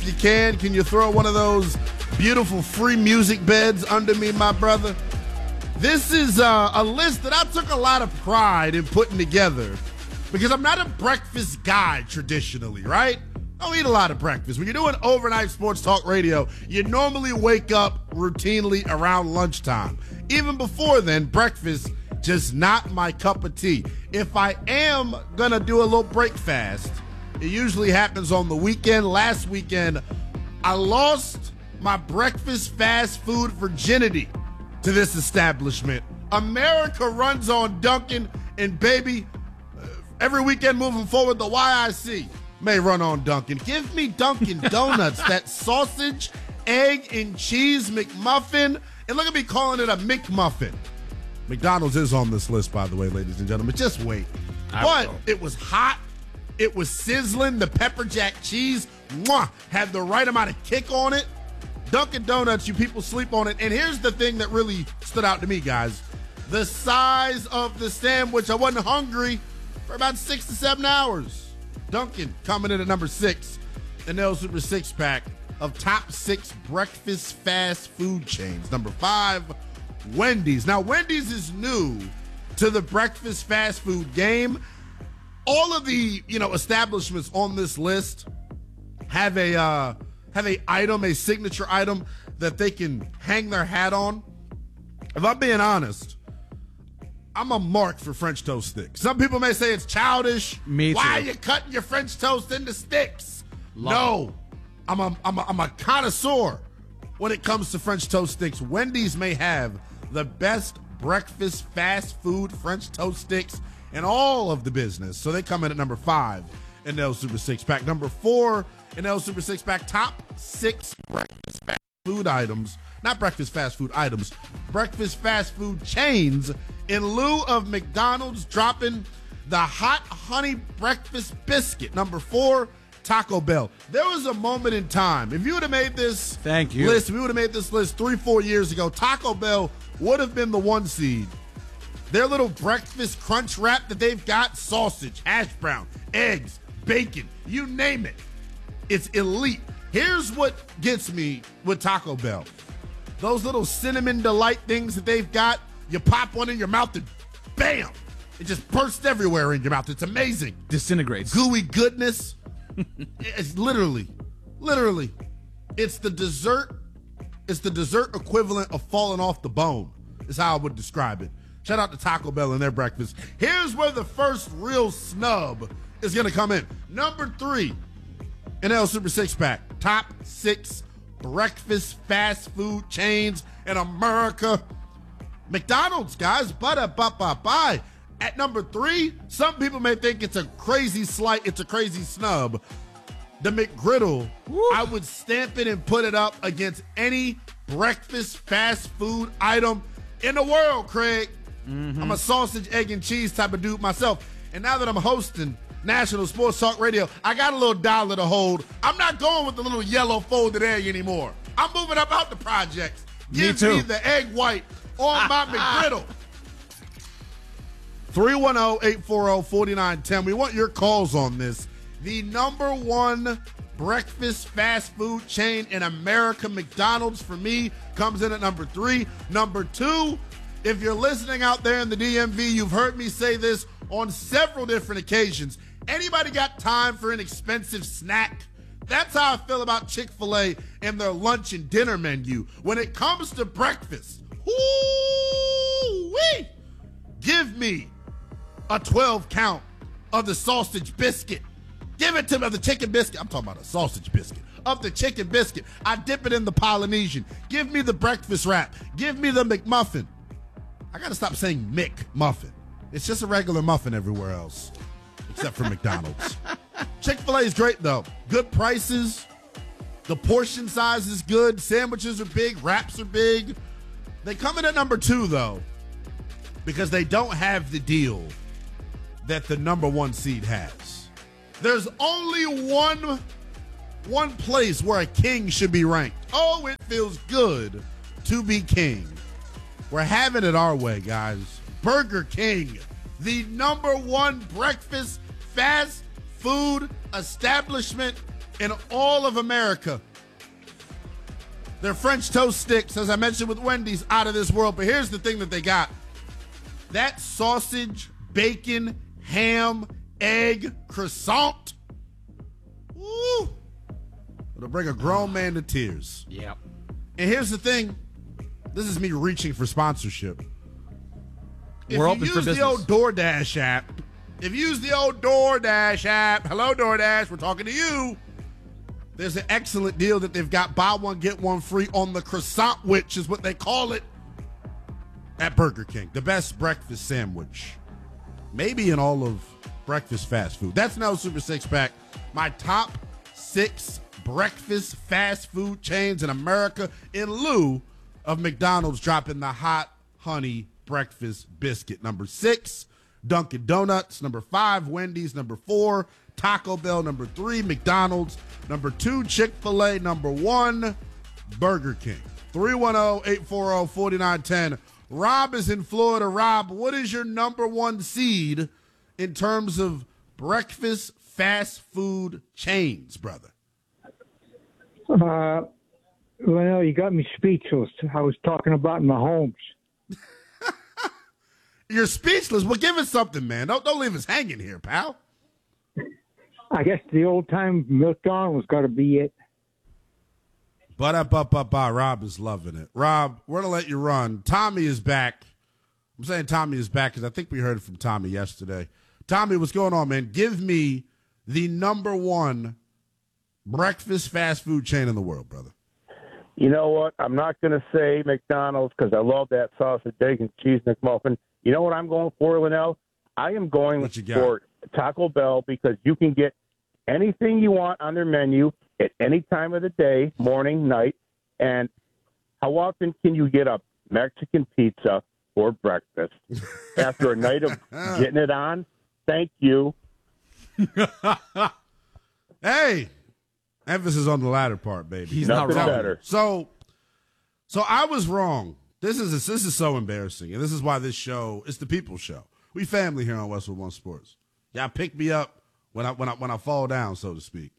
If you can you throw one of those beautiful free music beds under me, my brother? This is a list that I took a lot of pride in putting together because I'm not a breakfast guy traditionally, right? I don't eat a lot of breakfast. When you're doing overnight sports talk radio, you normally wake up routinely around lunchtime. Even before then, breakfast, just not my cup of tea. If I am going to do a little break fast, it usually happens on the weekend. Last weekend, I lost my breakfast fast food virginity to this establishment. America runs on Dunkin', and baby, every weekend moving forward, the YIC may run on Dunkin'. Give me Dunkin' Donuts, that sausage, egg, and cheese McMuffin, and look at me calling it a McMuffin. McDonald's is on this list, by the way, ladies and gentlemen. Just wait. But it was hot. It was sizzling. The pepper jack cheese had the right amount of kick on it. Dunkin' Donuts, you people sleep on it. And here's the thing that really stood out to me, guys. The size of the sandwich. I wasn't hungry for about 6 to 7 hours. Dunkin' coming in at number 6. The Nell Super 6-pack of top 6 breakfast fast food chains. Number 5, Wendy's. Now, Wendy's is new to the breakfast fast food game. All of the, establishments on this list have a signature item that they can hang their hat on. If I'm being honest, I'm a mark for French toast sticks. Some people may say it's childish. Me too. Why are you cutting your French toast into sticks? No, I'm a connoisseur when it comes to French toast sticks. Wendy's may have the best breakfast fast food French toast sticks in all of the business. So they come in at number 5 in the L Super 6-pack. Number 4 in L Super 6-pack, top 6 breakfast fast food items. Not breakfast fast food items, breakfast fast food chains in lieu of McDonald's dropping the hot honey breakfast biscuit. Number 4, Taco Bell. There was a moment in time, if you would have made this list, we would have made this list 3-4 years ago, Taco Bell would have been the 1 seed. Their little breakfast crunch wrap that they've got, sausage, hash brown, eggs, bacon, you name it. It's elite. Here's what gets me with Taco Bell. Those little cinnamon delight things that they've got, you pop one in your mouth and bam, it just bursts everywhere in your mouth. It's amazing. Disintegrates. Gooey goodness. It's literally, it's the dessert equivalent of falling off the bone is how I would describe it. Shout out to Taco Bell and their breakfast. Here's where the first real snub is going to come in. Number 3, NL Super 6-pack. Top 6 breakfast fast food chains in America. McDonald's, guys. Bye. At number 3, some people may think it's a crazy slight. It's a crazy snub. The McGriddle, I would stamp it and put it up against any breakfast fast food item in the world, Craig. I'm a sausage, egg, and cheese type of dude myself. And now that I'm hosting National Sports Talk Radio, I got a little dollar to hold. I'm not going with the little yellow folded egg anymore. I'm moving up out the projects. Give me the egg white on my McGriddle. 310-840-4910. We want your calls on this. The number 1 breakfast fast food chain in America, McDonald's, for me, comes in at number 3. Number 2, if you're listening out there in the DMV, you've heard me say this on several different occasions. Anybody got time for an expensive snack? That's how I feel about Chick-fil-A and their lunch and dinner menu. When it comes to breakfast, woo-wee, give me a 12 count of the sausage biscuit. Give it to me, of the chicken biscuit. I'm talking about a sausage biscuit. Of the chicken biscuit. I dip it in the Polynesian. Give me the breakfast wrap. Give me the McMuffin. I got to stop saying McMuffin. It's just a regular muffin everywhere else, except for McDonald's. Chick-fil-A is great, though. Good prices. The portion size is good. Sandwiches are big. Wraps are big. They come in at number 2, though, because they don't have the deal that the number 1 seed has. There's only one place where a king should be ranked. Oh, it feels good to be king. We're having it our way, guys. Burger King, the number 1 breakfast fast food establishment in all of America. Their French toast sticks, as I mentioned with Wendy's, out of this world. But here's the thing that they got. That sausage, bacon, ham, egg, croissant. Woo! It'll bring a grown man to tears. Yep. And here's the thing. This is me reaching for sponsorship. We're If open you for use the business. old DoorDash app, hello DoorDash, we're talking to you. There's an excellent deal that they've got, buy one, get one free on the croissant, which is what they call it at Burger King. The best breakfast sandwich, maybe in all of breakfast fast food. That's now Super Six Pack. My top 6 breakfast fast food chains in America, in lieu of McDonald's dropping the hot honey breakfast biscuit. Number 6, Dunkin' Donuts. Number 5, Wendy's. Number 4, Taco Bell. Number 3, McDonald's. Number 2, Chick-fil-A. Number 1, Burger King. 310-840-4910. Rob is in Florida. Rob, what is your number 1 seed in terms of breakfast fast food chains, brother? Well, you got me speechless. I was talking about Mahomes. You're speechless. Well, give us something, man. Don't leave us hanging here, pal. I guess the old-time McDonald's got to be it. Ba-da-ba-ba-ba. Rob is loving it. Rob, we're going to let you run. Tommy is back. I'm saying Tommy is back because I think we heard from Tommy yesterday. Tommy, what's going on, man? Give me the number 1 breakfast fast food chain in the world, brother. You know what? I'm not going to say McDonald's because I love that sausage, bacon, cheese McMuffin. You know what I'm going for, Linnell? I am going for Taco Bell because you can get anything you want on their menu at any time of the day, morning, night. And how often can you get a Mexican pizza for breakfast after a night of getting it on? Thank you. Hey, emphasis on the latter part, baby. He's Nothing not wrong. better. So I was wrong. This is so embarrassing, and this is why this show is the people's show. We family here on Westwood One Sports. Y'all pick me up when I fall down, so to speak.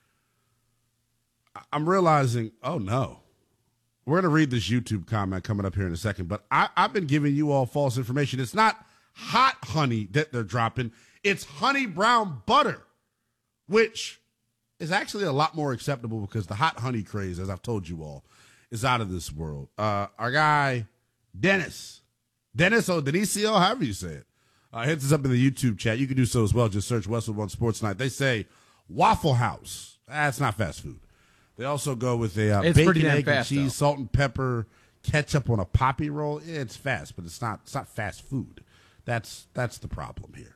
I'm realizing, oh no, we're gonna read this YouTube comment coming up here in a second, but I've been giving you all false information. It's not hot honey that they're dropping; it's honey brown butter, which is actually a lot more acceptable because the hot honey craze, as I've told you all, is out of this world. Our guy, Dennis or Denisio, however you say it, hits us up in the YouTube chat. You can do so as well. Just search Westwood One Sports Night. They say Waffle House. That's not fast food. They also go with a It's pretty bacon, damn egg, fast, and cheese, though. salt and pepper, ketchup on a poppy roll. Yeah, it's fast, but it's not fast food. That's the problem here.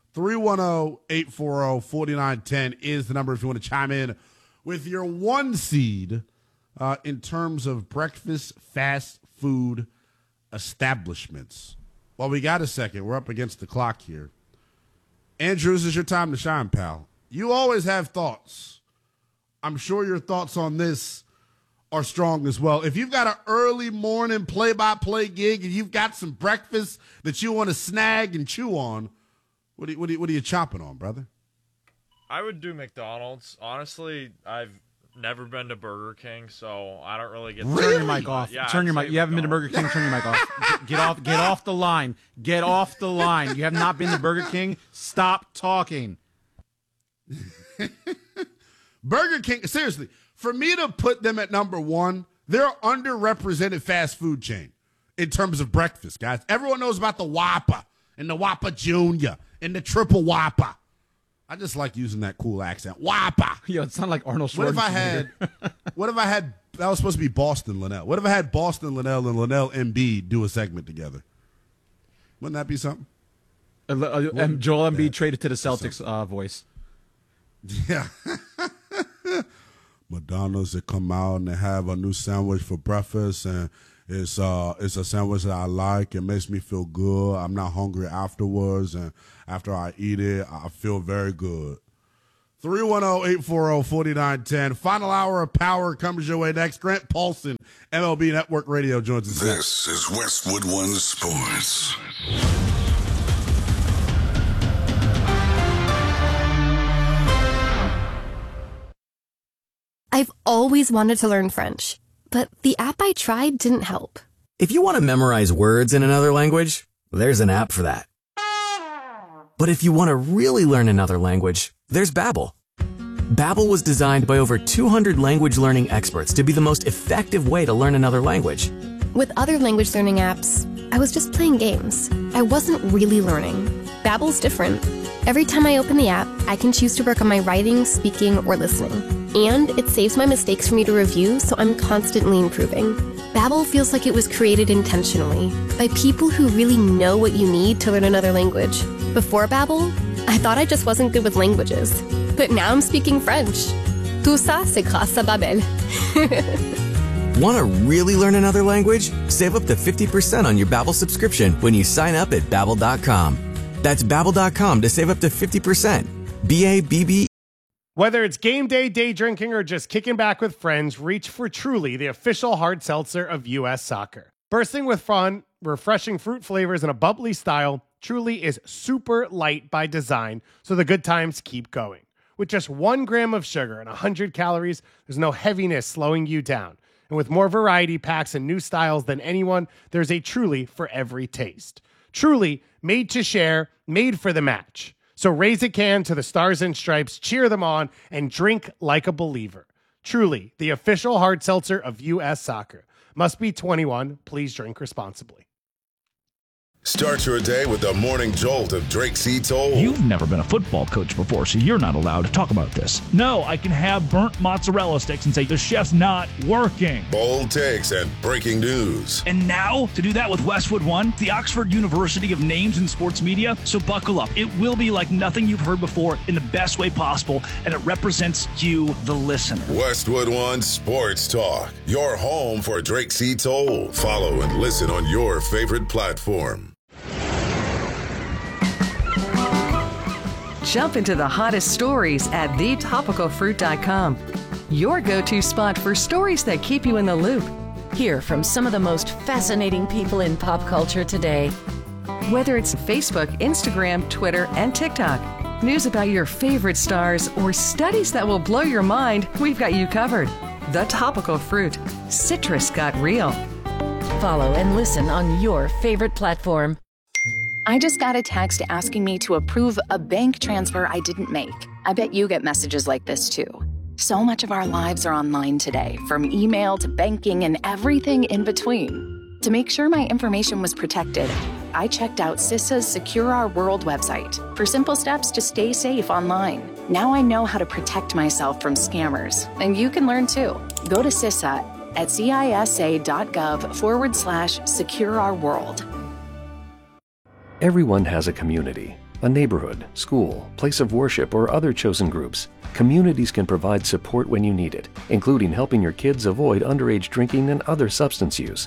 310-840-4910 is the number if you want to chime in with your 1 seed in terms of breakfast fast food establishments. Well, we got a second. We're up against the clock here. Andrews, is your time to shine, pal. You always have thoughts. I'm sure your thoughts on this are strong as well. If you've got an early morning play-by-play gig and you've got some breakfast that you want to snag and chew on, what are you chopping on, brother? I would do McDonald's. Honestly, I've never been to Burger King, so I don't really get. Turn your mic off. Yeah, Turn your I'd mic. say You haven't been to Burger King. Turn your mic off. Get off the line. Get off the line. You have not been to Burger King. Stop talking. Burger King, seriously, for me to put them at number 1, they're an underrepresented fast food chain in terms of breakfast, guys. Everyone knows about the Whopper and the Whopper Jr. and the Triple Whopper. I just like using that cool accent. Whopper. Yo, it sounded like Arnold Schwarzenegger. What if I had, that was supposed to be Boston Linnell. What if I had Boston Linnell and Linnell Embiid do a segment together? Wouldn't that be something? And Joel Embiid traded to the Celtics voice. Yeah. McDonald's, they come out and they have a new sandwich for breakfast, and it's a sandwich that I like. It makes me feel good. I'm not hungry afterwards, and after I eat it, I feel very good. 310-840-4910. Final hour of power comes your way next. Grant Paulson, MLB Network Radio, joins us next. This is Westwood One Sports. I've always wanted to learn French, but the app I tried didn't help. If you want to memorize words in another language, there's an app for that. But if you want to really learn another language, there's Babbel. Babbel was designed by over 200 language learning experts to be the most effective way to learn another language. With other language learning apps, I was just playing games. I wasn't really learning. Babbel's different. Every time I open the app, I can choose to work on my writing, speaking, or listening. And it saves my mistakes for me to review, so I'm constantly improving. Babbel feels like it was created intentionally by people who really know what you need to learn another language. Before Babbel, I thought I just wasn't good with languages. But now I'm speaking French. Tout ça, c'est grâce à Babbel. Want to really learn another language? Save up to 50% on your Babbel subscription when you sign up at Babbel.com. That's Babbel.com to save up to 50%. B-A-B-B. Whether it's game day, day drinking, or just kicking back with friends, reach for Truly, the official hard seltzer of U.S. Soccer. Bursting with fun, refreshing fruit flavors, and a bubbly style, Truly is super light by design, so the good times keep going. With just 1 gram of sugar and 100 calories, there's no heaviness slowing you down. And with more variety packs and new styles than anyone, there's a Truly for every taste. Truly, made to share, made for the match. So raise a can to the Stars and Stripes, cheer them on, and drink like a believer. Truly, the official hard seltzer of U.S. Soccer. Must be 21. Please drink responsibly. Start your day with the morning jolt of Drake C. Toll. You've never been a football coach before, so you're not allowed to talk about this. No, I can have burnt mozzarella sticks and say the chef's not working. Bold takes and breaking news. And now, to do that with Westwood One, the Oxford University of Names in Sports Media. So buckle up. It will be like nothing you've heard before in the best way possible, and it represents you, the listener. Westwood One Sports Talk, your home for Drake C. Toll. Follow and listen on your favorite platform. Jump into the hottest stories at thetopicalfruit.com. Your go-to spot for stories that keep you in the loop. Hear from some of the most fascinating people in pop culture today. Whether it's Facebook, Instagram, Twitter, and TikTok, news about your favorite stars, or studies that will blow your mind, we've got you covered. The Topical Fruit. Citrus got real. Follow and listen on your favorite platform. I just got a text asking me to approve a bank transfer I didn't make. I bet you get messages like this too. So much of our lives are online today, from email to banking and everything in between. To make sure my information was protected, I checked out CISA's Secure Our World website for simple steps to stay safe online. Now I know how to protect myself from scammers, and you can learn too. Go to CISA at cisa.gov/secure-our-world. Everyone has a community, a neighborhood, school, place of worship, or other chosen groups. Communities can provide support when you need it, including helping your kids avoid underage drinking and other substance use.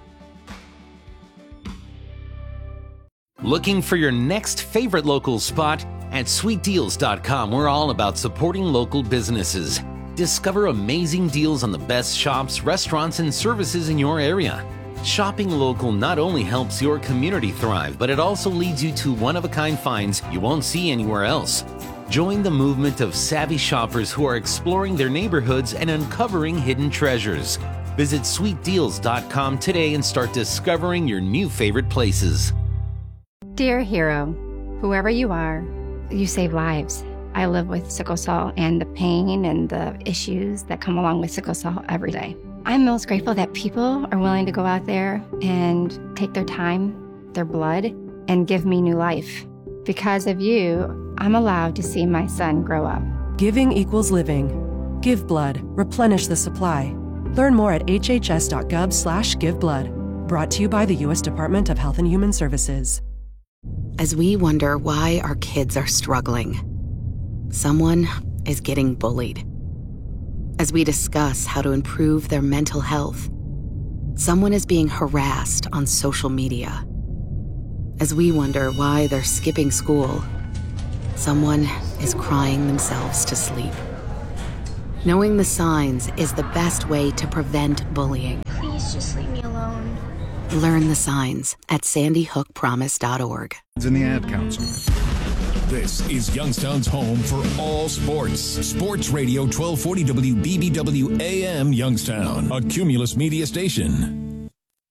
Looking for your next favorite local spot? At sweetdeals.com, we're all about supporting local businesses. Discover amazing deals on the best shops, restaurants, and services in your area. Shopping local not only helps your community thrive, but it also leads you to one-of-a-kind finds you won't see anywhere else. Join the movement of savvy shoppers who are exploring their neighborhoods and uncovering hidden treasures. Visit sweetdeals.com today and start discovering your new favorite places. Dear hero, whoever you are, you save lives. I live with sickle cell and the pain and the issues that come along with sickle cell every day. I'm most grateful that people are willing to go out there and take their time, their blood, and give me new life. Because of you, I'm allowed to see my son grow up. Giving equals living. Give blood. Replenish the supply. Learn more at hhs.gov/giveblood. Brought to you by the U.S. Department of Health and Human Services. As we wonder why our kids are struggling, someone is getting bullied. As we discuss how to improve their mental health, someone is being harassed on social media. As we wonder why they're skipping school, someone is crying themselves to sleep. Knowing the signs is the best way to prevent bullying. Please just leave me alone. Learn the signs at sandyhookpromise.org. In the Ad Council. This is Youngstown's home for all sports. Sports Radio 1240 WBBW AM Youngstown, a Cumulus media station.